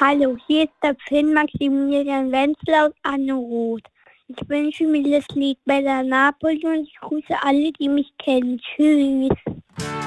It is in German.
Hallo, hier ist der Finn Maximilian Wenzel aus Anneroth. Ich wünsche mir das Lied Bella Napoli und ich grüße alle, die mich kennen. Tschüss.